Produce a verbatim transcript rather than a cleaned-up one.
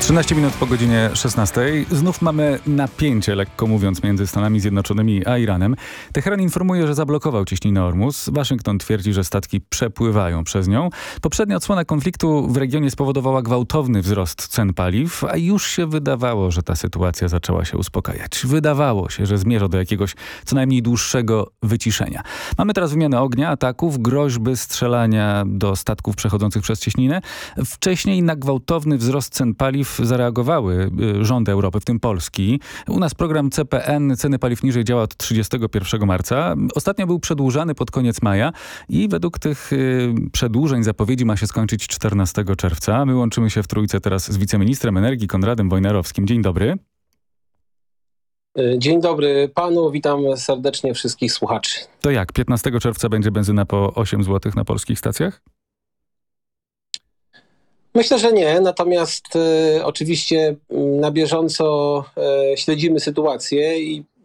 trzynaście minut po godzinie szesnastej. Znów mamy napięcie, lekko mówiąc, między Stanami Zjednoczonymi a Iranem. Teheran informuje, że zablokował cieśninę Ormus. Waszyngton twierdzi, że statki przepływają przez nią. Poprzednia odsłona konfliktu w regionie spowodowała gwałtowny wzrost cen paliw, a już się wydawało, że ta sytuacja zaczęła się uspokajać. Wydawało się, że zmierza do jakiegoś co najmniej dłuższego wyciszenia. Mamy teraz wymianę ognia, ataków, groźby strzelania do statków przechodzących przez cieśninę. Wcześniej na gwałtowny wzrost cen paliw zareagowały rządy Europy, w tym Polski. U nas program C P N Ceny Paliw Niżej działa od trzydziestego pierwszego marca. Ostatnio był przedłużany pod koniec maja i według tych y, przedłużeń zapowiedzi ma się skończyć czternastego czerwca. My łączymy się w trójce teraz z wiceministrem energii Konradem Wojnarowskim. Dzień dobry. Dzień dobry panu, witam serdecznie wszystkich słuchaczy. To jak, piętnastego czerwca będzie benzyna po osiem złotych na polskich stacjach? Myślę, że nie, natomiast e, oczywiście na bieżąco e, śledzimy sytuację i